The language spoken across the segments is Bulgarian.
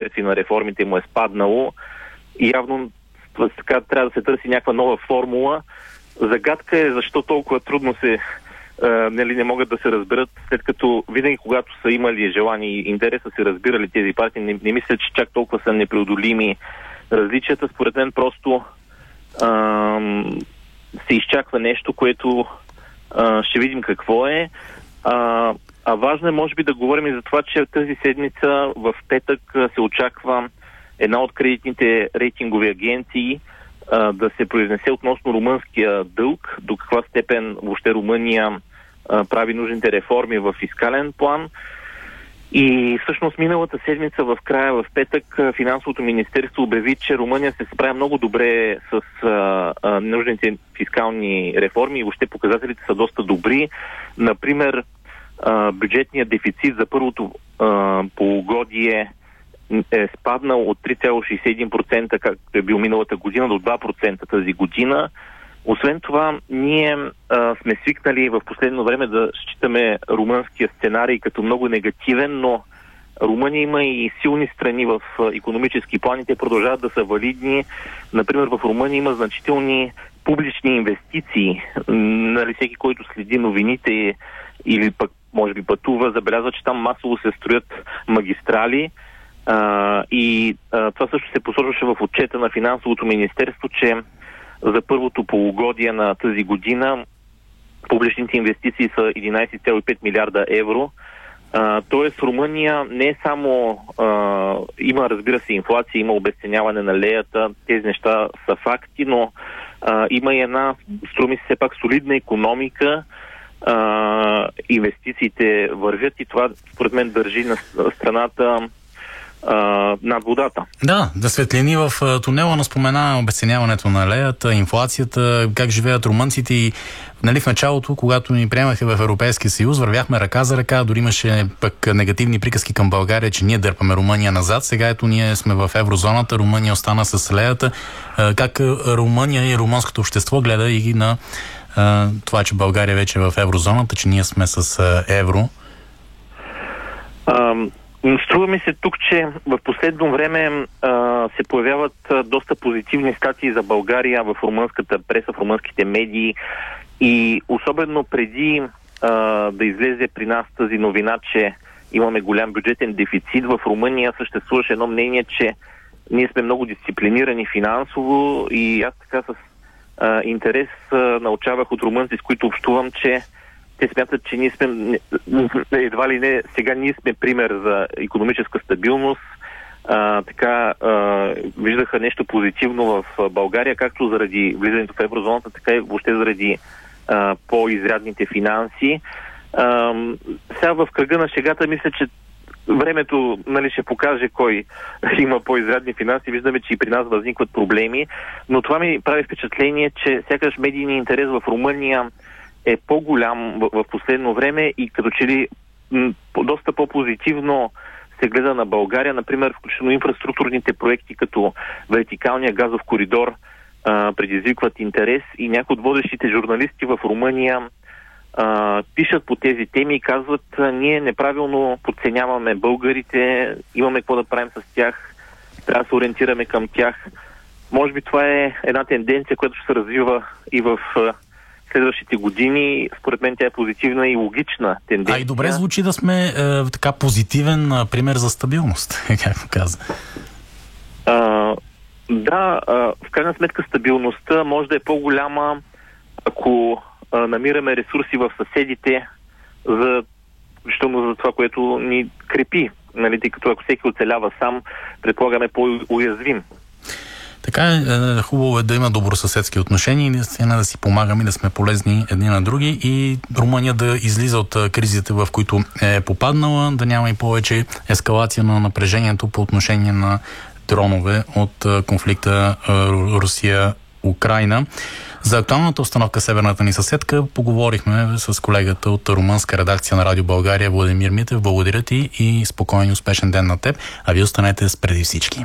жертви на реформите му е спаднало и явно така трябва да се търси някаква нова формула. Загадка е защо толкова трудно не могат да се разберат, след като винаги когато са имали желание и интерес да се разбирали тези партии, не мисля, че чак толкова са непреодолими различията. Според мен просто се изчаква нещо, което ще видим какво е. А важно е, може би, да говорим и за това, че тази седмица в петък се очаква една от кредитните рейтингови агенции да се произнесе относно румънския дълг, до каква степен въобще Румъния прави нужните реформи в фискален план. И всъщност миналата седмица в края, в петък, финансовото министерство обяви, че Румъния се справя много добре с нужните фискални реформи и въобще показателите са доста добри. Например, бюджетният дефицит за първото полугодие е спаднал от 3,61%, както е бил миналата година, до 2% тази година. Освен това, ние сме свикнали в последно време да считаме румънския сценарий като много негативен, но Румъния има и силни страни в икономически план и те продължават да са валидни. Например, в Румъния има значителни публични инвестиции. Всеки, който следи новините или пък може би пътува, забелязва, че там масово се строят магистрали. Това също се посочваше в отчета на финансовото министерство, че за първото полугодие на тази година публичните инвестиции са 11,5 милиарда евро. Тоест Румъния не е само има, разбира се, инфлация, има обезценяване на леята, тези неща са факти, но има и една, струми се все пак, солидна икономика, инвестициите вървят и това според мен държи на страната над водата. Да светлини в тунела, но спомена обезценяването на леята, инфлацията, как живеят румънците и в началото, когато ни приемаха в Европейския съюз, вървяхме ръка за ръка, дори имаше пък негативни приказки към България, че ние дърпаме Румъния назад. Сега ето ние сме в еврозоната, Румъния остана с леята. Как Румъния и румънското общество гледа и на това, че България вече е в еврозоната, че ние сме с евро? Струва ми се тук, че в последно време се появяват доста позитивни статии за България в румънската преса, в румънските медии и особено преди да излезе при нас тази новина, че имаме голям бюджетен дефицит, в Румъния съществуваше едно мнение, че ние сме много дисциплинирани финансово и аз така с интерес научавах от румънци, с които общувам, че те смятат, че ние сме едва ли не, сега ние сме пример за икономическа стабилност. Виждаха нещо позитивно в България, както заради влизането в еврозоната, така и въобще заради по-изрядните финанси. Сега в кръга на шегата мисля, че времето ще покаже кой има по-изрядни финанси. Виждаме, че и при нас възникват проблеми, но това ми прави впечатление, че сякаш медийният интерес в Румъния е по-голям в последно време и като че ли доста по-позитивно се гледа на България. Например, включително инфраструктурните проекти като вертикалния газов коридор предизвикват интерес и някои от водещите журналисти в Румъния пишат по тези теми и казват, ние неправилно подценяваме българите, имаме какво да правим с тях, трябва да се ориентираме към тях. Може би това е една тенденция, която ще се развива и в следващите години. Според мен тя е позитивна и логична тенденция. И добре звучи да сме така позитивен пример за стабилност, както каза. В крайна сметка стабилността може да е по-голяма, ако намираме ресурси в съседите за това, което ни крепи. Тъй като ако всеки оцелява сам, предполагаме по-уязвим. Така е, хубаво е да има добросъседски отношения и наистина да си помагаме, да сме полезни едни на други и Румъния да излиза от кризите, в които е попаднала, да няма и повече ескалация на напрежението по отношение на дронове от конфликта Русия-Украйна. За актуалната обстановка северната ни съседка поговорихме с колегата от румънска редакция на Радио България Владимир Митев. Благодаря ти и спокоен и успешен ден на теб, а вие останете с преди всички.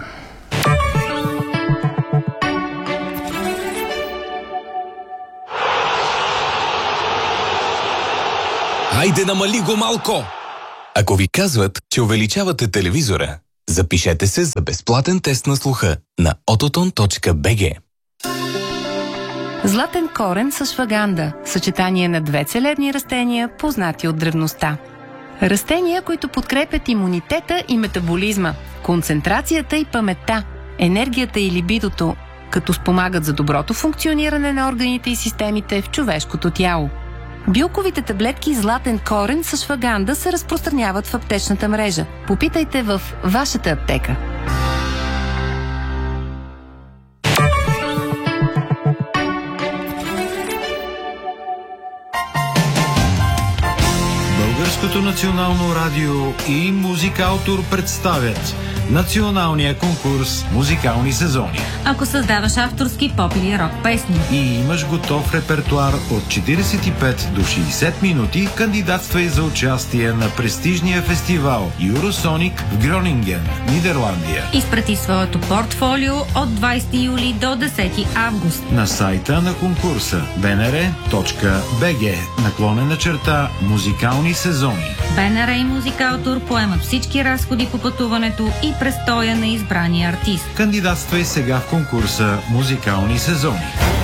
Хайде, намали го малко! Ако ви казват, че увеличавате телевизора, Запишете се за безплатен тест на слуха на ototon.bg. Златен корен с шваганда – съчетание на две целебни растения, познати от древността. Растения, които подкрепят имунитета и метаболизма, концентрацията и паметта, енергията и либидото, като спомагат за доброто функциониране на органите и системите в човешкото тяло. Билковите таблетки златен корен с шваганда се разпространяват в аптечната мрежа. Попитайте в вашата аптека. Българското национално радио и Музикаутор представят националния конкурс Музикални сезони. Ако създаваш авторски поп или рок песни и имаш готов репертуар от 45 до 60 минути, кандидатствай за участие на престижния фестивал Eurosonic в Гронинген, Нидерландия. Изпрати своето портфолио от 20 юли до 10 август на сайта на конкурса bnr.bg/музикални сезони. БНР и Музикаутор поемат всички разходи по пътуването и престоя на избрания артист. Кандидатствай сега в конкурса Музикални сезони.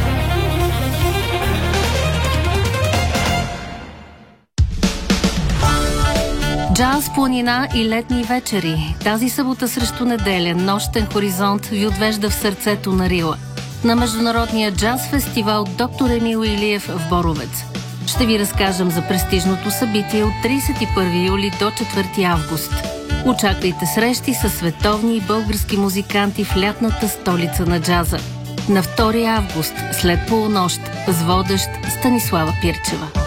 Джаз, планина и летни вечери. Тази събота срещу неделя нощен хоризонт ви отвежда в сърцето на Рила. На международния джаз фестивал Доктор Емил Илиев в Боровец. Ще ви разкажем за престижното събитие от 31 юли до 4 август. Очаквайте срещи с световни и български музиканти в лятната столица на джаза. На 2 август, след полунощ, с водещ Станислава Пирчева.